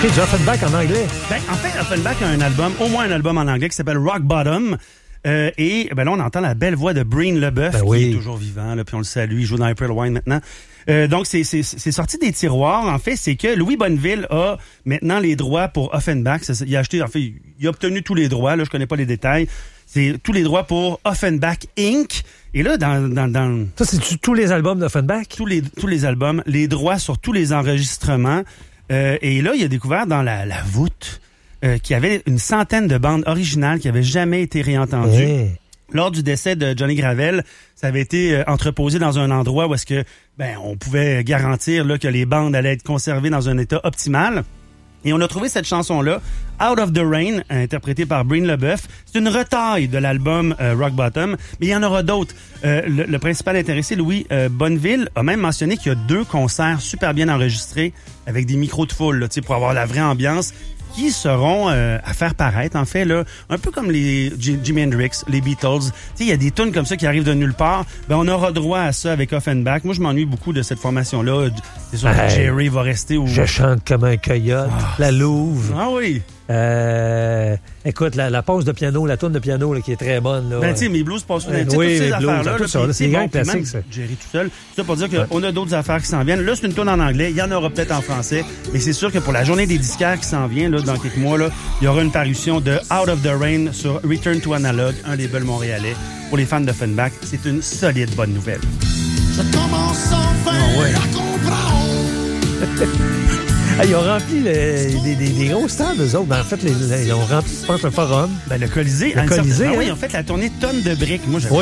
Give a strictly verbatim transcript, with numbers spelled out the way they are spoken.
OK, du Offenbach en anglais. Ben, en fait, Offenbach a un album, au moins un album en anglais qui s'appelle Rock Bottom. Euh, et ben là, on entend la belle voix de Breen Leboeuf, ben oui. qui est toujours vivant, là, puis on le salue, il joue dans April Wine maintenant. Euh, donc, c'est, c'est, c'est sorti des tiroirs. En fait, c'est que Louis Bonneville a maintenant les droits pour Offenbach. Il a acheté, en fait, il a obtenu tous les droits, là, je connais pas les détails. C'est tous les droits pour Offenbach Incorporated. Et là, dans... dans, dans Ça, c'est tous les albums d'Offenbach? Tous les, tous les albums, les droits sur tous les enregistrements. Euh, et là, il a découvert dans la, la voûte euh, qu'il y avait une centaine de bandes originales qui n'avaient jamais été réentendues. Hey. Lors du décès de Johnny Gravel, ça avait été euh, entreposé dans un endroit où est-ce que ben on pouvait garantir là, que les bandes allaient être conservées dans un état optimal. Et on a trouvé cette chanson-là, Out of the Rain, interprétée par Breen Leboeuf. C'est une retaille de l'album euh, Rock Bottom, mais il y en aura d'autres. Euh, le, le principal intéressé, Louis euh, Bonneville, a même mentionné qu'il y a deux concerts super bien enregistrés avec des micros de foule, là, pour avoir la vraie ambiance, qui seront euh, à faire paraître, en fait, là, un peu comme les G- Jimi Hendrix, les Beatles. Il y a des tunes comme ça qui arrivent de nulle part. Ben, on aura droit à ça avec Offenbach. Moi, je m'ennuie beaucoup de cette formation-là. C'est sûr hey, que Jerry va rester au... Je chante comme un coyote, ah, la Louve. Ah oui! Euh, écoute, la, la pause de piano, la tourne de piano là, qui est très bonne. Là. Ben, tu sais, mes blues passent euh, toutes oui, ces blues, affaires-là. tout Là, ça, puis, là, c'est des bon, grands classiques, ça. Jerry tout seul. Ça pour dire qu'on ouais. a d'autres affaires qui s'en viennent. Là, c'est une tourne en anglais. Il y en aura peut-être en français. Mais c'est sûr que pour la journée des disquaires qui s'en vient, là, dans quelques mois, là, il y aura une parution de Out of the Rain sur Return to Analog, un label montréalais. Pour les fans d'Offenbach, c'est une solide bonne nouvelle. Je commence enfin oh, ouais. à comprendre. Ah, ils ont rempli le, des, des, des gros stades, eux autres. Ben, en fait, les, les, ils ont rempli, je pense, le forum. Ben, le Colisée. Le hein, Colisée, ah, hein? oui, ils ont fait la tournée Tonne de briques. Moi, j'avais